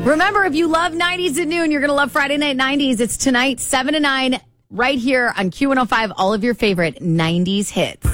Remember, if you love 90s at noon, you're going to love Friday Night 90s. It's tonight, 7 to 9, right here on Q105, all of your favorite 90s hits.